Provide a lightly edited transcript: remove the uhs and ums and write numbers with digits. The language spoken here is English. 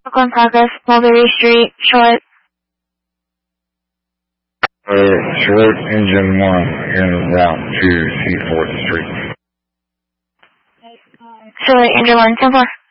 Brooklyn Progress, Mulberry Street, Short. Short engine 1 en route to Seaforth Street. Short engine 1, 10-4.